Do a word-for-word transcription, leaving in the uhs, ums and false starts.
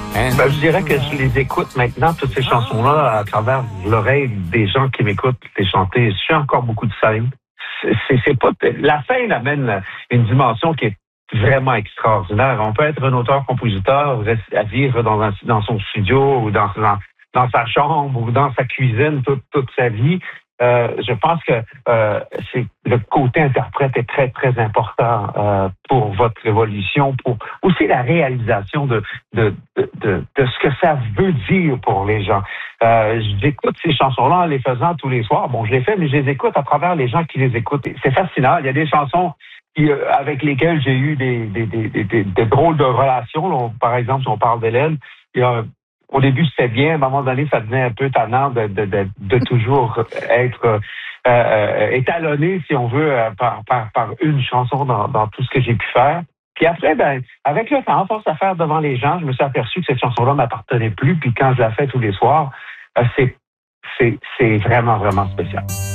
Ben, je dirais que je les écoute maintenant, toutes ces chansons-là, à travers l'oreille des gens qui m'écoutent les chanter. Je fais encore beaucoup de scènes. C'est, c'est, c'est pas, la scène amène une dimension qui est vraiment extraordinaire. On peut être un auteur-compositeur, à vivre dans, un, dans son studio ou dans, dans, dans sa chambre ou dans sa cuisine toute, toute sa vie. Euh, je pense que euh, c'est le côté interprète est très très important euh, pour votre évolution, pour aussi la réalisation de de, de de de ce que ça veut dire pour les gens. Euh, j'écoute ces chansons-là en les faisant tous les soirs. Bon, je les fais, mais je les écoute à travers les gens qui les écoutent. C'est fascinant. Il y a des chansons qui, euh, avec lesquelles j'ai eu des des, des des des des drôles de relations. Là, par exemple, si on parle d'Hélène, il y a au début, c'était bien. À un moment donné, ça devenait un peu tannant de, de, de, de toujours être euh, euh, étalonné, si on veut, euh, par, par, par une chanson dans, dans tout ce que j'ai pu faire. Puis après, ben, avec le temps, à force à faire devant les gens, je me suis aperçu que cette chanson-là m'appartenait plus. Puis quand je la fais tous les soirs, euh, c'est, c'est, c'est vraiment, vraiment spécial.